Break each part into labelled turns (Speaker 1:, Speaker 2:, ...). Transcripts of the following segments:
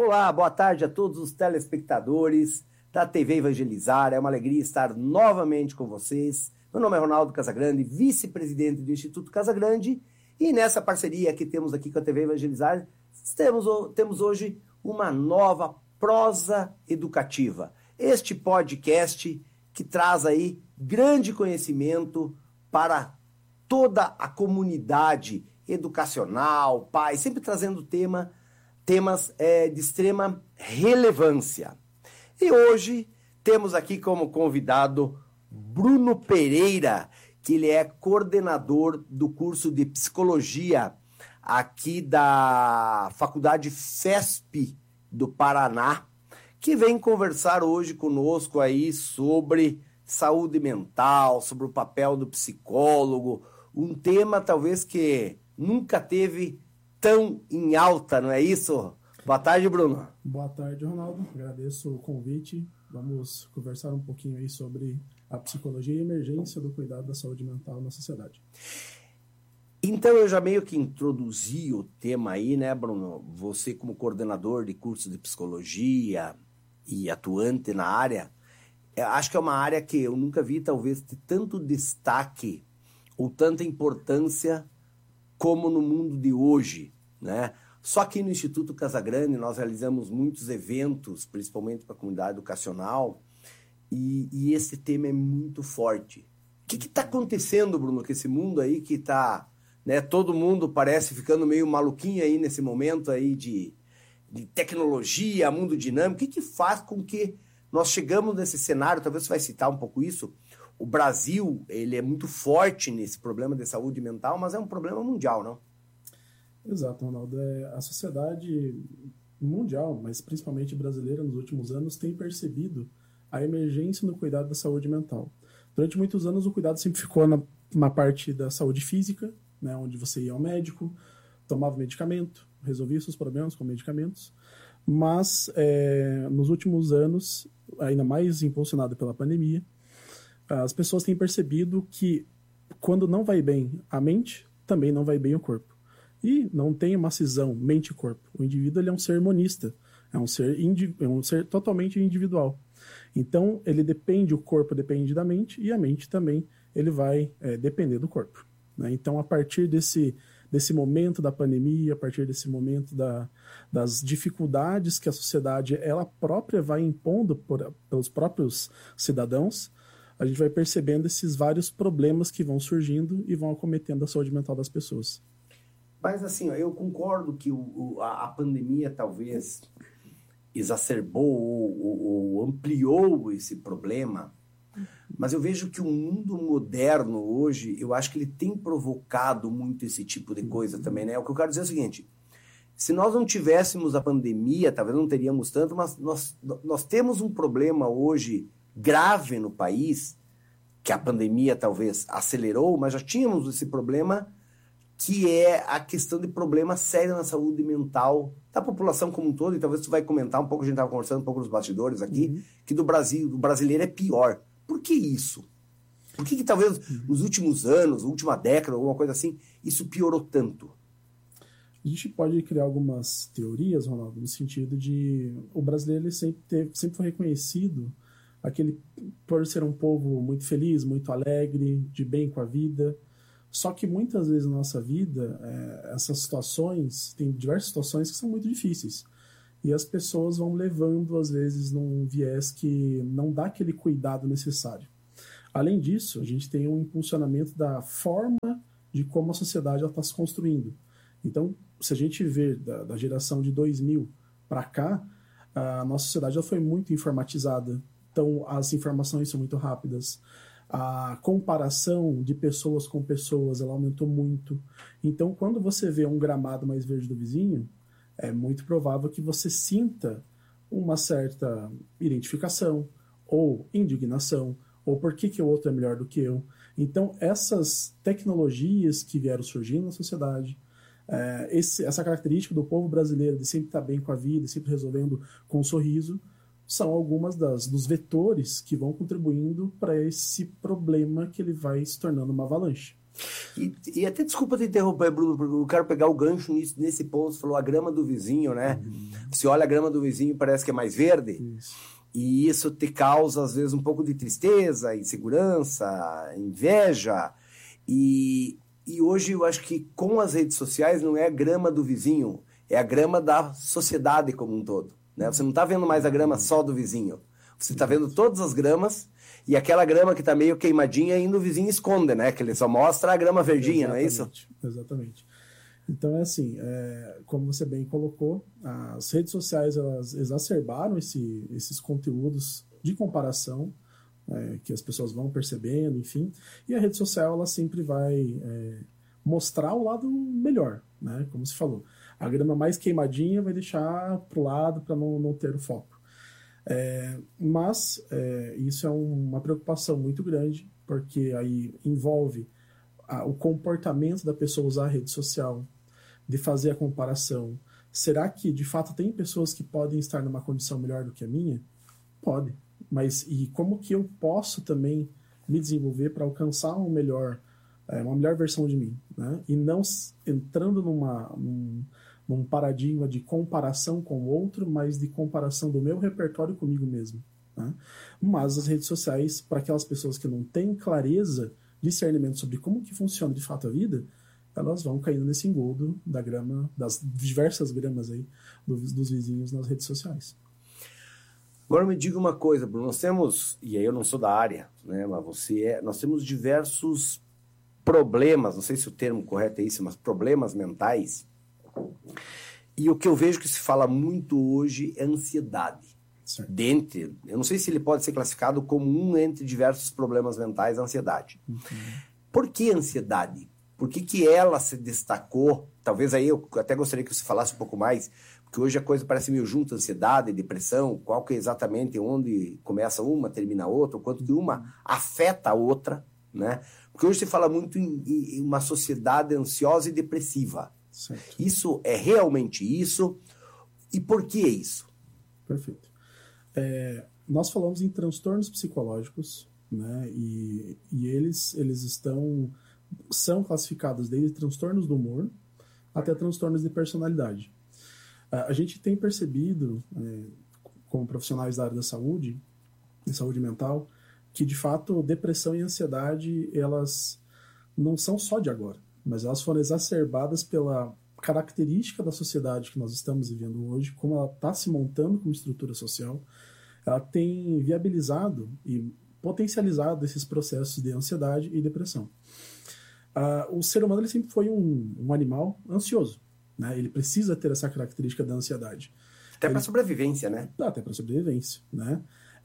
Speaker 1: Olá, boa tarde a todos os telespectadores da TV Evangelizar. É uma alegria estar novamente com vocês. Meu nome é Ronaldo Casagrande, vice-presidente do Instituto Casagrande, e nessa parceria que temos aqui com a TV Evangelizar, temos hoje uma nova prosa educativa. Este podcast que traz aí grande conhecimento para toda a comunidade educacional, pais, sempre trazendo temas de extrema relevância. E hoje temos aqui como convidado Bruno Pereira, que ele é coordenador do curso de psicologia aqui da Faculdade FESP do Paraná, que vem conversar hoje conosco aí sobre saúde mental, sobre o papel do psicólogo, um tema talvez que nunca teve tão em alta, não é isso? Boa tarde, Bruno.
Speaker 2: Boa tarde, Ronaldo. Agradeço o convite. Vamos conversar um pouquinho aí sobre a psicologia e a emergência do cuidado da saúde mental na sociedade.
Speaker 1: Então, eu já meio que introduzi o tema aí, né, Bruno? Você como coordenador de curso de psicologia e atuante na área, acho que é uma área que eu nunca vi, talvez, ter tanto destaque ou tanta importância como no mundo de hoje, né? Só que no Instituto Casagrande nós realizamos muitos eventos, principalmente para a comunidade educacional, e esse tema é muito forte. O que está acontecendo, Bruno, com esse mundo aí que está, né, todo mundo parece ficando meio maluquinho aí nesse momento aí de tecnologia, mundo dinâmico? O que faz com que nós chegamos nesse cenário? Talvez você vai citar um pouco isso. O Brasil, ele é muito forte nesse problema de saúde mental, mas é um problema mundial, não?
Speaker 2: Exato, Ronaldo. A sociedade mundial, mas principalmente brasileira, nos últimos anos, tem percebido a emergência no cuidado da saúde mental. Durante muitos anos, o cuidado sempre ficou na parte da saúde física, né, onde você ia ao médico, tomava medicamento, resolvia seus problemas com medicamentos, mas nos últimos anos, ainda mais impulsionado pela pandemia, as pessoas têm percebido que quando não vai bem a mente, também não vai bem o corpo. E não tem uma cisão mente e corpo. O indivíduo ele é um ser monista, é um ser totalmente individual. Então, o corpo depende da mente e a mente também ele vai depender do corpo, né? Então, a partir desse momento da pandemia, a partir desse momento das dificuldades que a sociedade ela própria vai impondo pelos próprios cidadãos, a gente vai percebendo esses vários problemas que vão surgindo e vão acometendo a saúde mental das pessoas.
Speaker 1: Mas assim, eu concordo que a pandemia talvez exacerbou ou ampliou esse problema, mas eu vejo que o mundo moderno hoje, eu acho que ele tem provocado muito esse tipo de coisa também, né? O que eu quero dizer é o seguinte: se nós não tivéssemos a pandemia, talvez não teríamos tanto, mas nós temos um problema hoje grave no país, que a pandemia talvez acelerou, mas já tínhamos esse problema, que é a questão de problema sério na saúde mental da população como um todo, e talvez tu vai comentar um pouco, a gente estava conversando um pouco nos bastidores aqui, que do brasileiro é pior. Por que isso? Por que talvez nos últimos anos, última década, alguma coisa assim, isso piorou tanto?
Speaker 2: A gente pode criar algumas teorias, Ronaldo, no sentido de o brasileiro ele sempre foi reconhecido por ser um povo muito feliz, muito alegre, de bem com a vida. Só que muitas vezes na nossa vida, essas situações, tem diversas situações que são muito difíceis. E as pessoas vão levando, às vezes, num viés que não dá aquele cuidado necessário. Além disso, a gente tem um impulsionamento da forma de como a sociedade está se construindo. Então, se a gente ver da geração de 2000 para cá, a nossa sociedade já foi muito informatizada. Então, as informações são muito rápidas. A comparação de pessoas com pessoas, ela aumentou muito. Então, quando você vê um gramado mais verde do vizinho, é muito provável que você sinta uma certa identificação, ou indignação, ou por que o outro é melhor do que eu. Então, essas tecnologias que vieram surgindo na sociedade, essa característica do povo brasileiro de sempre estar bem com a vida, sempre resolvendo com um sorriso, são algumas dos vetores que vão contribuindo para esse problema que ele vai se tornando uma avalanche.
Speaker 1: E até desculpa te interromper, Bruno, porque eu quero pegar o gancho nesse ponto. Você falou a grama do vizinho, né? Você olha a grama do vizinho, parece que é mais verde.
Speaker 2: Isso.
Speaker 1: E isso te causa, às vezes, um pouco de tristeza, insegurança, inveja. E hoje eu acho que com as redes sociais não é a grama do vizinho, é a grama da sociedade como um todo, né? Você não está vendo mais a grama só do vizinho. Você está vendo todas as gramas e aquela grama que está meio queimadinha ainda o vizinho esconde, né? Que ele só mostra a grama verdinha, não é isso?
Speaker 2: Exatamente. Então, é assim, como você bem colocou, as redes sociais elas exacerbaram esses conteúdos de comparação, que as pessoas vão percebendo, enfim. E a rede social ela sempre vai mostrar o lado melhor, né? Como se falou. A grama mais queimadinha vai deixar para o lado para não ter o foco. Mas isso é uma preocupação muito grande, porque aí envolve o comportamento da pessoa usar a rede social, de fazer a comparação. Será que, de fato, tem pessoas que podem estar numa condição melhor do que a minha? Pode. Mas e como que eu posso também me desenvolver para alcançar uma melhor versão de mim, né? E não entrando num paradigma de comparação com o outro, mas de comparação do meu repertório comigo mesmo, né? Mas as redes sociais, para aquelas pessoas que não têm clareza, discernimento sobre como que funciona de fato a vida, elas vão caindo nesse engodo da grama, das diversas gramas aí dos vizinhos nas redes sociais.
Speaker 1: Agora me diga uma coisa, Bruno, nós temos, e aí eu não sou da área, né, mas nós temos diversos problemas, não sei se o termo correto é isso, mas problemas mentais, e o que eu vejo que se fala muito hoje é ansiedade. Dentre, eu não sei se ele pode ser classificado como um entre diversos problemas mentais, a ansiedade. Uhum. Por que ansiedade? Por que ela se destacou? Talvez aí eu até gostaria que você falasse um pouco mais, porque hoje a coisa parece meio junto, ansiedade, depressão, qual que é exatamente onde começa uma, termina a outra, o quanto que uma afeta a outra, né? Porque hoje se fala muito em uma sociedade ansiosa e depressiva.
Speaker 2: Certo.
Speaker 1: Isso é realmente isso? E por que isso?
Speaker 2: Perfeito. Nós falamos em transtornos psicológicos, né? E eles são classificados desde transtornos do humor até transtornos de personalidade. A gente tem percebido, como profissionais da área da saúde mental, que de fato depressão e ansiedade elas não são só de agora, mas elas foram exacerbadas pela característica da sociedade que nós estamos vivendo hoje, como ela está se montando como estrutura social. Ela tem viabilizado e potencializado esses processos de ansiedade e depressão. O ser humano ele sempre foi um animal ansioso, né? Ele precisa ter essa característica da ansiedade.
Speaker 1: Até para sobrevivência, né?
Speaker 2: Até para sobrevivência, né?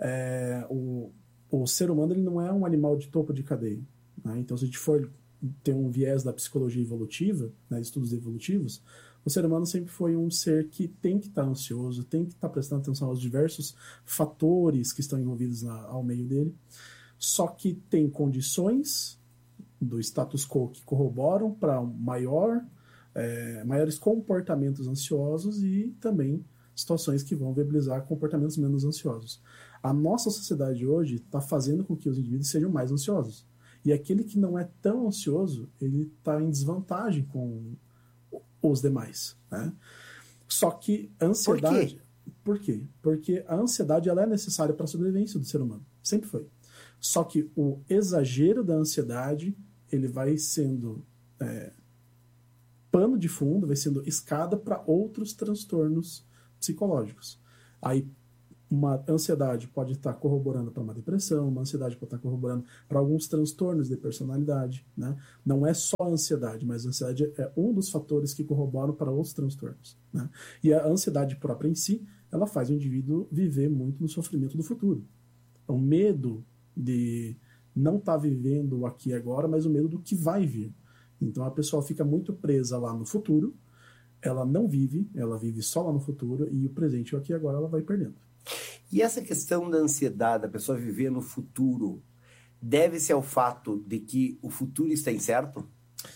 Speaker 2: O ser humano ele não é um animal de topo de cadeia, né? Então, se a gente for ter um viés da psicologia evolutiva, né, estudos evolutivos, o ser humano sempre foi um ser que tem que estar ansioso, tem que estar prestando atenção aos diversos fatores que estão envolvidos ao meio dele, só que tem condições do status quo que corroboram para maiores comportamentos ansiosos e também situações que vão viabilizar comportamentos menos ansiosos. A nossa sociedade hoje está fazendo com que os indivíduos sejam mais ansiosos. E aquele que não é tão ansioso, ele está em desvantagem com os demais, né? Só que a ansiedade... Por quê? Porque a ansiedade ela é necessária para a sobrevivência do ser humano. Sempre foi. Só que o exagero da ansiedade ele vai sendo pano de fundo, vai sendo escada para outros transtornos psicológicos. Aí uma ansiedade pode estar corroborando para uma depressão, uma ansiedade pode estar corroborando para alguns transtornos de personalidade, né? Não é só a ansiedade, mas a ansiedade é um dos fatores que corroboram para outros transtornos, né? E a ansiedade própria em si, ela faz o indivíduo viver muito no sofrimento do futuro. O medo de não estar vivendo o aqui e agora, mas o medo do que vai vir. Então a pessoa fica muito presa lá no futuro, ela não vive, ela vive só lá no futuro, e o presente e o aqui e agora ela vai perdendo.
Speaker 1: E essa questão da ansiedade, da pessoa viver no futuro, deve-se ao fato de que o futuro está incerto?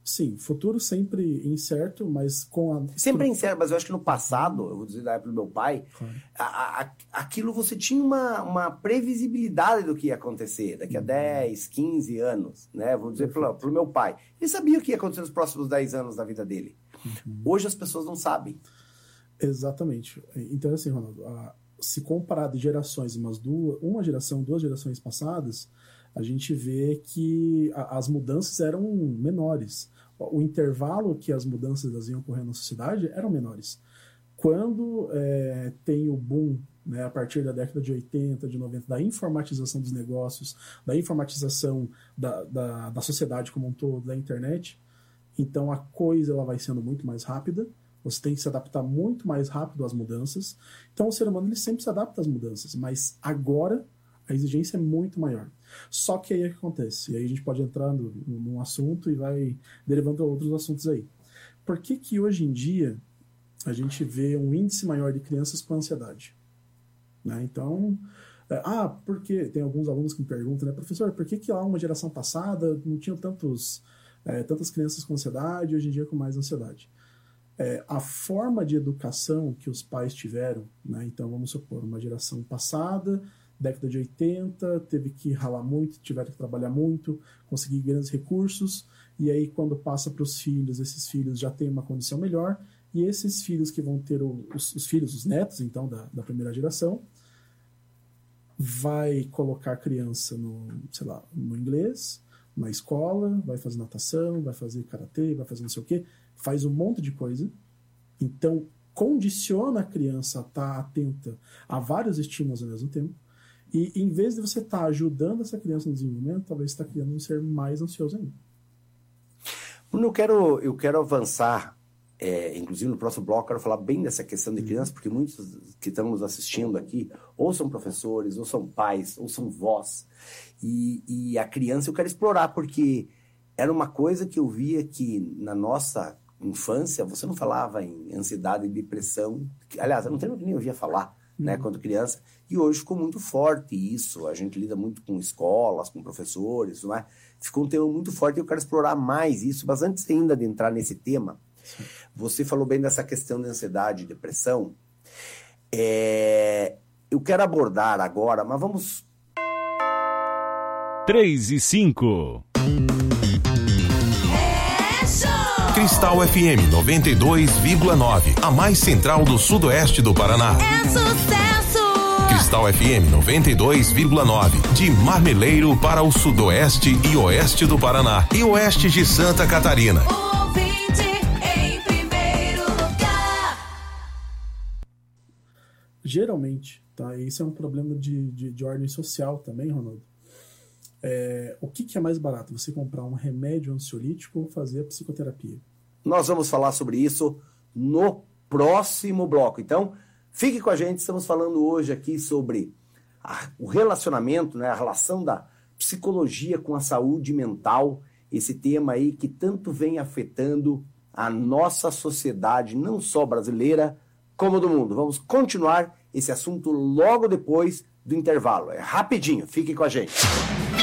Speaker 2: Sim, futuro sempre incerto, mas com a...
Speaker 1: Sempre incerto, mas eu acho que no passado, eu vou dizer da época do meu pai, claro, aquilo você tinha uma previsibilidade do que ia acontecer daqui a 10, 15 anos, né? Vou dizer para o meu pai. Ele sabia o que ia acontecer nos próximos 10 anos da vida dele. Hoje as pessoas não sabem.
Speaker 2: Exatamente. Então, assim, Ronaldo, se comparar de gerações, uma geração, 2 gerações passadas, a gente vê que as mudanças eram menores. O intervalo que as mudanças iam ocorrendo na sociedade eram menores. Quando tem o boom, né, a partir da década de 80, de 90, da informatização dos negócios, da informatização da sociedade como um todo, da internet, então a coisa ela vai sendo muito mais rápida, você tem que se adaptar muito mais rápido às mudanças. Então o ser humano ele sempre se adapta às mudanças, mas agora a exigência é muito maior. Só que aí é que acontece, e aí a gente pode entrar num assunto e vai derivando a outros assuntos aí. Por que hoje em dia a gente vê um índice maior de crianças com ansiedade? Né? Então, porque tem alguns alunos que me perguntam, né, professor, por que lá uma geração passada não tinha tantas crianças com ansiedade e hoje em dia com mais ansiedade? A forma de educação que os pais tiveram, né? Então vamos supor, uma geração passada, década de 80, teve que ralar muito, tiveram que trabalhar muito, conseguir grandes recursos, e aí quando passa para os filhos, esses filhos já têm uma condição melhor, e esses filhos que vão ter os netos, então, da primeira geração, vai colocar a criança no inglês, na escola, vai fazer natação, vai fazer karatê, vai fazer não sei o quê, faz um monte de coisa, então condiciona a criança a estar atenta a vários estímulos ao mesmo tempo, e em vez de você estar ajudando essa criança no desenvolvimento, talvez você está criando um ser mais ansioso ainda.
Speaker 1: Bruno, eu quero avançar, inclusive no próximo bloco, eu quero falar bem dessa questão de criança, porque muitos que estão nos assistindo aqui, ou são professores, ou são pais, ou são vós, e a criança eu quero explorar, porque era uma coisa que eu via que na nossa infância, você não falava em ansiedade e depressão, aliás, eu não tenho nem ouvia falar, né, quando criança, e hoje ficou muito forte isso, a gente lida muito com escolas, com professores, não é? Ficou um tema muito forte e eu quero explorar mais isso, mas antes ainda de entrar nesse tema, você falou bem dessa questão de ansiedade e depressão, eu quero abordar agora, mas vamos...
Speaker 3: 3 e 5.
Speaker 4: Cristal FM 92,9, a mais central do sudoeste do Paraná.
Speaker 5: É sucesso!
Speaker 4: Cristal FM 92,9, de Marmeleiro para o sudoeste e oeste do Paraná e oeste de Santa Catarina.
Speaker 5: Ouvinte em primeiro lugar.
Speaker 2: Geralmente, tá? Isso é um problema de ordem social também, Ronaldo. O que é mais barato? Você comprar um remédio ansiolítico ou fazer a psicoterapia?
Speaker 1: Nós vamos falar sobre isso no próximo bloco. Então, fique com a gente. Estamos falando hoje aqui sobre o relacionamento, né, a relação da psicologia com a saúde mental. Esse tema aí que tanto vem afetando a nossa sociedade, não só brasileira, como do mundo. Vamos continuar esse assunto logo depois do intervalo. É rapidinho. Fique com a gente.